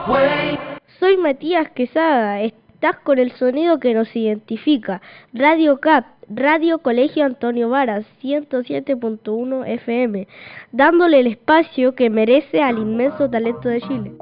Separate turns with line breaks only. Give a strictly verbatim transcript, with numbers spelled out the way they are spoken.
Soy Matías Quesada, estás con el sonido que nos identifica. Radio C A P, Radio Colegio Antonio Varas, ciento siete punto uno F M, dándole el espacio que merece al inmenso talento de Chile.